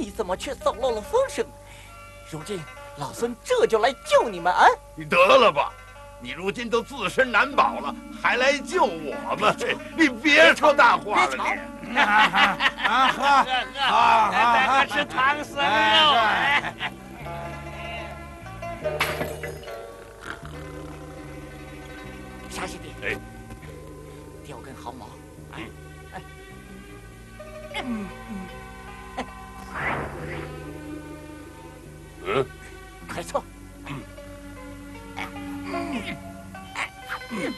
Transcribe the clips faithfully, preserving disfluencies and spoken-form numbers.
你怎么却走漏了风声？如今老孙这就来救你们啊！ 你得了吧！你如今都自身难保了，还来救我们？你别说大话了，你！ 啊哈！好，好， 来个吃唐僧肉。 沙师弟， 哎， 叼根毫毛。 嗯。 嗯嗯。 嗯， 快坐。 嗯。 嗯。嗯。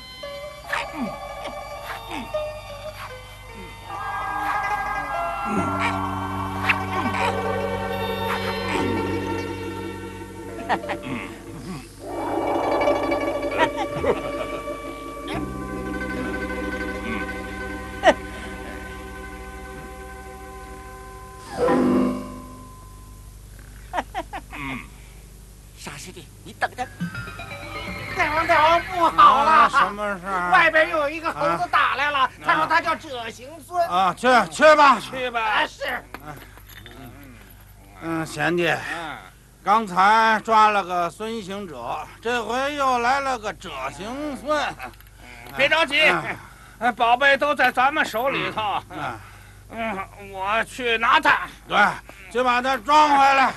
沙师弟，你等着。 大王，大王不好了！ 啊、什么事儿？ 外边又有一个猴子打来了，啊、他说他叫者行孙。 啊，去去吧， 去吧。啊、是。 嗯, 嗯，贤弟，嗯，刚才抓了个孙行者，这回又来了个者行孙。 别着急，嗯、宝贝都在咱们手里头。嗯，嗯我去拿他。 对，去把他装回来。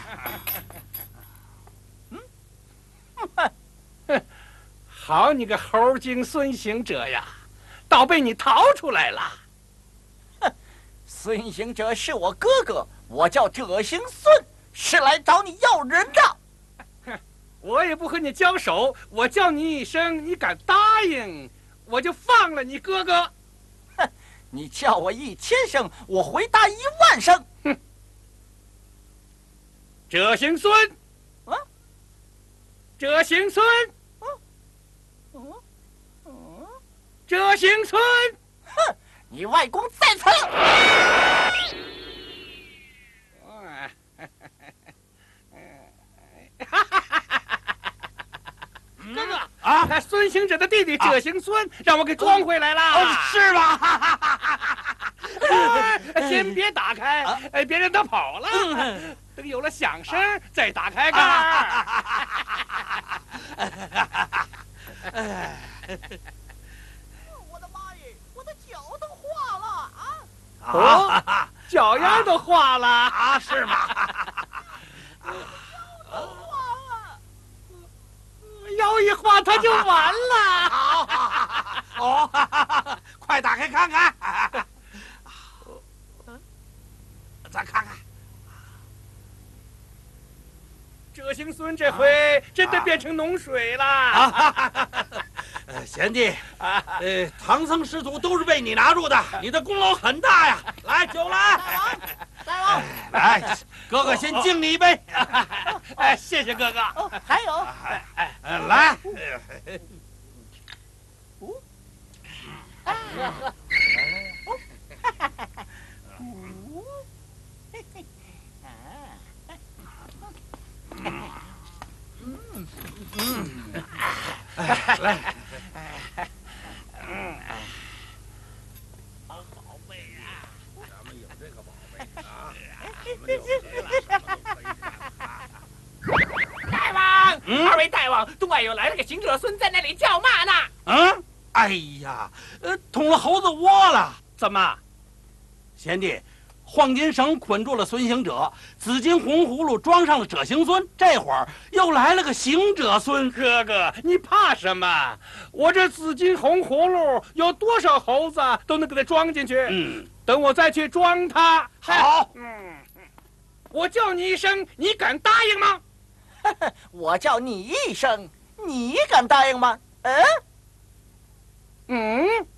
嗯，好你个猴精孙行者呀，倒被你逃出来了。 哼，孙行者是我哥哥，我叫者行孙，是来找你要人的。 哼，我也不和你交手，我叫你一声，你敢答应，我就放了你哥哥。 哼，你叫我一千声，我回答一万声。 哼，者行孙， 啊， 者行孙。 嗯嗯， 者行孙， 哼，你外公在此。哥哥啊，孙行者的弟弟者行孙，让我给装回来了。 哦，是吗？ 先别打开，哎，别让他跑了。等有了响声再打开盖儿。 我的妈耶！我的脚都化了啊！ 哦，脚丫都化了啊？是吗？ 腰都化了， 腰一化它就完了。 好，哦，快打开看看。咱看看。 者行孙这回真的变成脓水了。 啊、呃，贤弟，呃，唐僧师徒都是被你拿住的，你的功劳很大呀！来，酒来。 大王，大王， 来，哥哥先敬你一杯。 哎，谢谢哥哥。 哦，还有， 哎哎，来。 哦，哎呀，哦，哈哈哈哈，哦，嘿嘿，啊。嗯嗯， 来， 嗯， 好宝贝啊，咱们有这个宝贝啊，我们有这个什么都可以干。 大王，嗯、二位大王，东外又来了个行者孙，在那里叫骂呢。 嗯，哎呀，呃，捅了猴子窝了。 怎么， 贤弟？黄金绳捆住了孙行者，紫金红葫芦装上了者行孙，这会儿又来了个行者孙。 哥哥，你怕什么？我这紫金红葫芦有多少猴子都能给它装进去。 嗯， 等我再去装它。 好。 嗯，我叫你一声，你敢答应吗？ 我叫你一声，你敢答应吗？嗯嗯，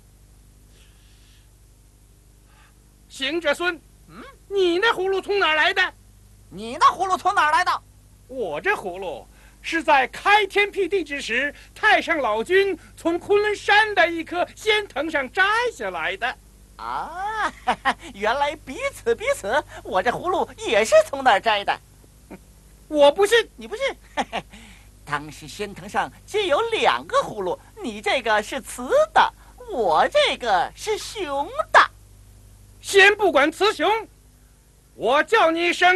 行者孙。嗯，你那葫芦从哪儿来的？ 你那葫芦从哪儿来的？ 我这葫芦是在开天辟地之时，太上老君从昆仑山的一棵仙藤上摘下来的。 啊，原来彼此彼此，我这葫芦也是从那儿摘的。 我不信， 你不信？当时仙藤上皆有两个葫芦，你这个是雌的，我这个是雄的。 先不管雌雄，我叫你一声